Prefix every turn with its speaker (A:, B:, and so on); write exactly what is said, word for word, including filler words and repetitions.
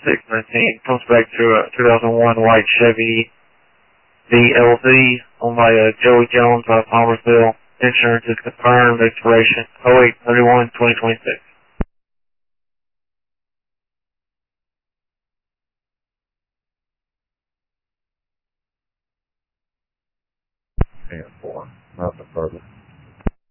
A: six nineteen. Comes back to a two thousand one white Chevy V L Z owned by uh, Joey Jones out of Palmersville. Insurance is confirmed. Expiration oh eight thirty-one twenty twenty-six.
B: And four. Nothing further.